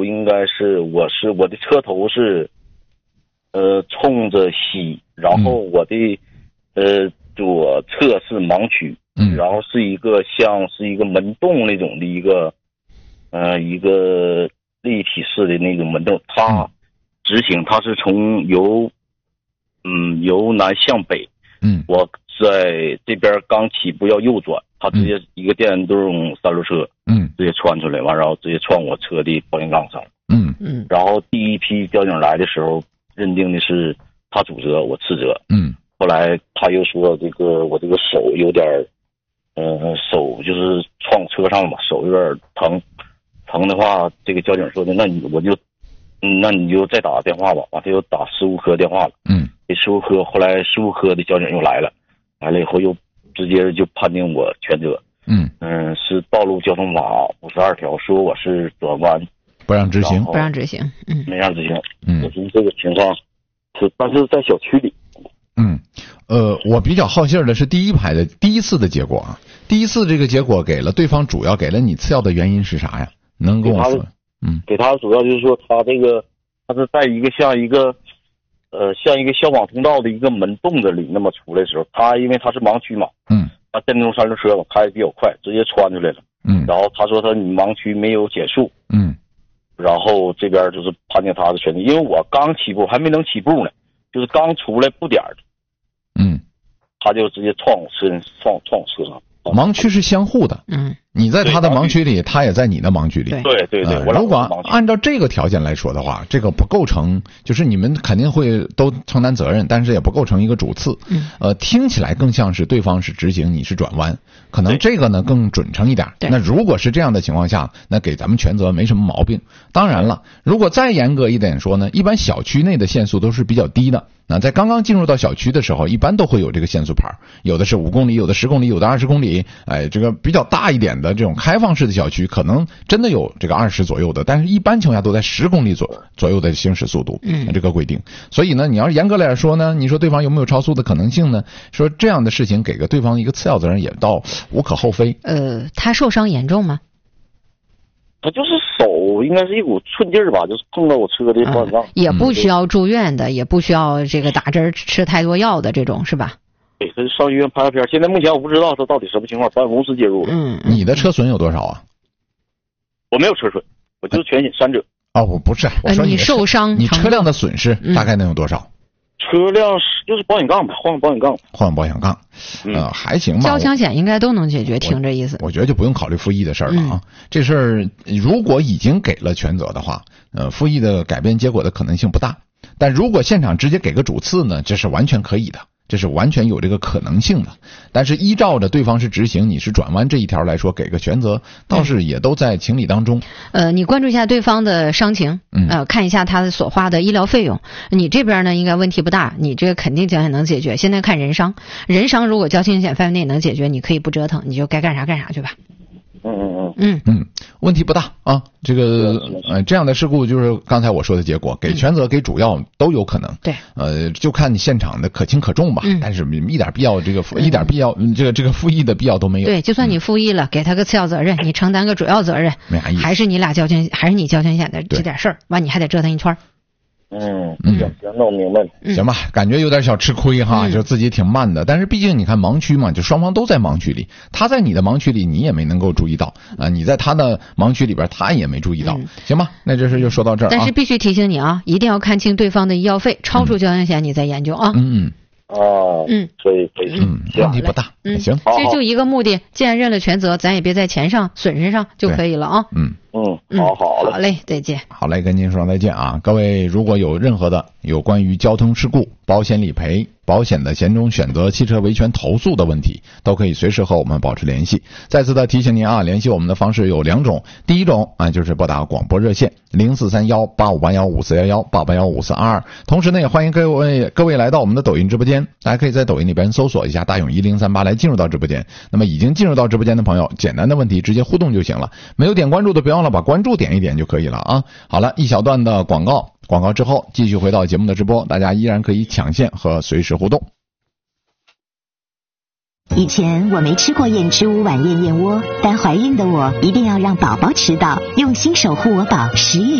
头应该是我的车头是冲着西，然后我的左侧是盲区，然后是一个像是一个门洞那种的一个立体式的那种门洞，它直行，它是从由南向北，我在这边刚起步要右转，它直接一个电动三轮车，直接穿出来，完然后直接撞我车的保险杠上，然后第一批交警来的时候认定的是他主责我次责，后来他又说我这个手有点手就是撞车上了嘛，手有点疼的话，这个交警说的那你就再打个电话吧，完他又打事务科电话了，给事务科，后来事务科的交警又来了以后又直接就判定我全责，是道路交通法52条，说我是转弯不让执行， 没让执行，我觉得这个情况是，但是在小区里。 我比较好信的是第一次的结果啊，第一次这个结果给了对方，主要给了你次要的原因是啥呀？能跟我说？ 给他主要就是说他是在一个像一个消防通道的一个门洞子里那么出来的时候，他因为他是盲区嘛，他电动三轮车嘛开的比较快，直接穿出来了，然后他说你盲区没有减速，然后这边就是判定他的权利，因为我刚起步还没能起步呢，就是刚出来不点儿，他就直接撞我车上。 盲区是相互的，你在他的盲区里，他也在你的盲区里。 对， 如果按照这个条件来说的话，这个不构成，就是你们肯定会都承担责任，但是也不构成一个主次。听起来更像是对方是直行，你是转弯，可能这个呢更准成一点。那如果是这样的情况下，那给咱们全责没什么毛病。当然了，如果再严格一点说呢，一般小区内的限速都是比较低的。那在刚刚进入到小区的时候，一般都会有这个限速牌，有的是5公里，有的10公里，有的20公里。这个比较大一点的这种开放式的小区，可能真的有这个20左右的，但是一般情况下都在10公里左右的行驶速度，这个规定。所以呢，你要是严格来说呢，你说对方有没有超速的可能性呢？说这样的事情给个对方一个次要责任也倒无可厚非。 他受伤严重吗？ 他就是手应该是一股寸劲儿吧，就是碰到我车的保险杠， 也不需要住院的，也不需要这个打针吃太多药的这种是吧？ 对，他上医院拍个片，现在目前我不知道他到底什么情况，保险公司介入了。 你的车损有多少啊？ 我没有车损，我就是全险3者。 我不是，我说你受伤， 你车辆的损失大概能有多少？ 车辆就是保险杠呗，换保险杠。 换保险杠，还行吧。 交强险应该都能解决，听这意思。 我觉得就不用考虑复议的事儿了啊。这事儿如果已经给了全责的话，复议的改变结果的可能性不大。但如果现场直接给个主次呢，这是完全可以的。这是完全有这个可能性的，但是依照着对方是直行，你是转弯这一条来说，给个全责倒是也都在情理当中。 你关注一下对方的伤情，看一下他所花的医疗费用。你这边呢应该问题不大，你这个肯定交强险能解决。现在看人伤如果交强险范围内能解决，你可以不折腾，你就该干啥干啥去吧。 问题不大啊。这个这样的事故就是刚才我说的结果，给全责给主要都有可能。 对， 就看你现场的可轻可重吧。但是一点必要这个复议的必要都没有。 对，就算你复议了，给他个次要责任，你承担个主要责任， 没啥意思。 还是你交强险的这点事儿，完你还得折腾一圈。 行，那我明白了。 行吧，感觉有点小吃亏哈，就自己挺慢的，但是毕竟你看盲区嘛，就双方都在盲区里，他在你的盲区里，你也没能够注意到啊，你在他的盲区里边，他也没注意到。行吧，那这事就说到这儿啊。 但是必须提醒你啊，一定要看清对方的医药费，超出交强险你再研究啊。 可以， 问题不大。行， 其实就一个目的，既然认了全责，咱也别在钱上、损失上就可以了啊。 好嘞，再见。 好嘞，跟您说再见啊！各位如果有任何的有关于交通事故、保险理赔、保险的险种选择、汽车维权投诉的问题，都可以随时和我们保持联系。再次的提醒您啊，联系我们的方式有2种，第一种就是拨打广播热线04318541154188154222，同时呢也欢迎各位来到我们的抖音直播间，大家可以在抖音里边搜索一下大勇1038来进入到直播间。那么已经进入到直播间的朋友，简单的问题直接互动就行了，没有点关注的别忘了把关注点一点就可以了啊。好了，一小段的广告之后继续回到节目的直播，大家依然可以抢线和随时互动。 以前我没吃过燕之屋晚宴燕窝，但怀孕的我一定要让宝宝吃到，用心守护我宝10日